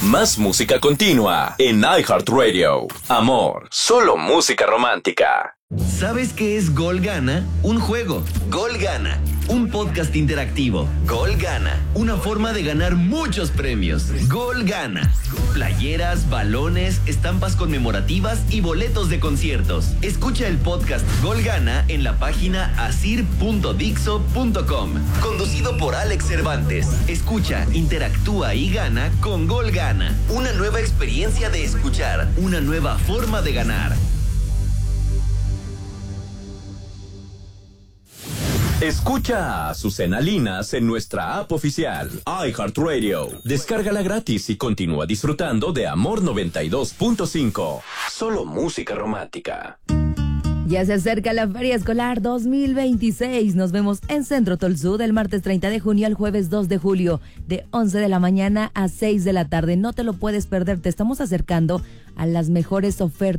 Más música continua en iHeartRadio. Amor, solo música romántica. ¿Sabes qué es Gol Gana? Un juego. Gol Gana. Un podcast interactivo. Gol Gana. Una forma de ganar muchos premios. Gol Gana. Playeras, balones, estampas conmemorativas y boletos de conciertos. Escucha el podcast Gol Gana en la página asir.dixo.com. Conducido por Alex Cervantes. Escucha, interactúa y gana con Gol Gana. Una nueva experiencia de escuchar. Una nueva forma de ganar. Escucha a Azucena Linas en nuestra app oficial, iHeartRadio. Descárgala gratis y continúa disfrutando de Amor 92.5. Solo música romántica. Ya se acerca la Feria Escolar 2026. Nos vemos en Centro Tolsú del martes 30 de junio al jueves 2 de julio, de 11 de la mañana a 6 de la tarde. No te lo puedes perder, te estamos acercando a las mejores ofertas